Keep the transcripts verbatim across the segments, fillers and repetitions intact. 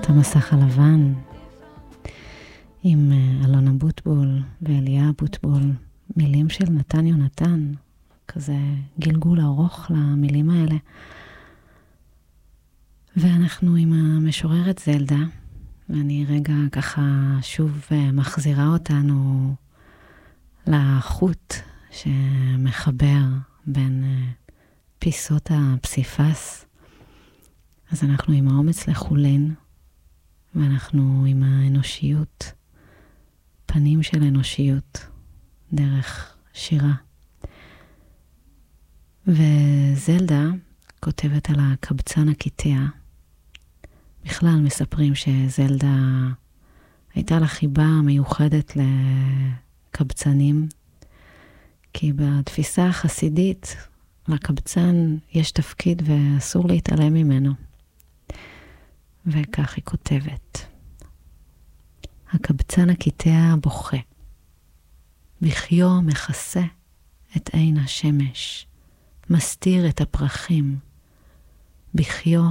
המסך הלבן עם אלונה בוטבול ואליה בוטבול, מילים של נתן יונתן, כזה גלגול ארוך למילים האלה. ואנחנו עם המשוררת זלדה, ואני רגע ככה שוב מחזירה אותנו לחוט שמחבר בין פיסות הפסיפס. אז אנחנו עם האומץ לחולין, ואנחנו עם האנושיות, פנים של אנושיות, דרך שירה. וזלדה כותבת על הקבצן הקיטע. בכלל מספרים שזלדה הייתה לה חיבה מיוחדת לקבצנים, כי בתפיסה החסידית לקבצן יש תפקיד ואסור להתעלם ממנו. וכך היא כותבת. הקבצן הקיטע בוכה. בחיו מכסה את עין השמש, מסתיר את הפרחים. בחיו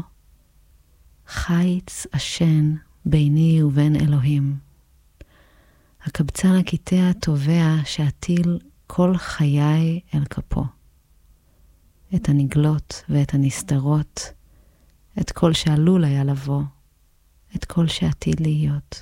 חיץ עשן ביני ובין אלוהים. הקבצן הקיטע תובע שעתיל כל חיי אל כפו. את הנגלות ואת הנסתרות, את כל שעלול היה לבוא, את כל שעתיד להיות.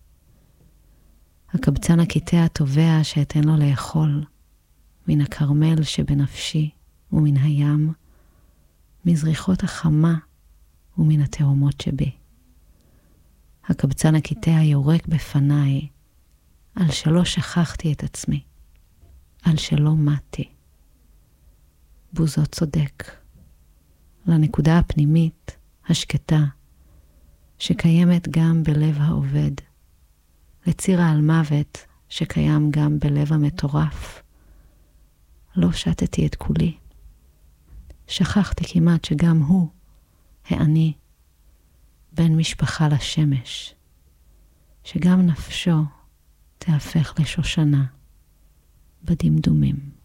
הקבצן הקיטע תובע שאתן לו לאכול, מן הכרמל שבנפשי ומן הים, מזריחות החמה ומן התאומות שבי. הקבצן הקיטע יורק בפניי, על שלא שכחתי את עצמי, על שלא מתי. בוזו צודק. לנקודה הפנימית, השקטה, שקיימת גם בלב העובד, לציר על מוות שקיים גם בלב המטורף. לא שתתי את כולי. שכחתי כמעט שגם הוא, העני, בן משפחה לשמש, שגם נפשו תהפך לשושנה בדמדומים.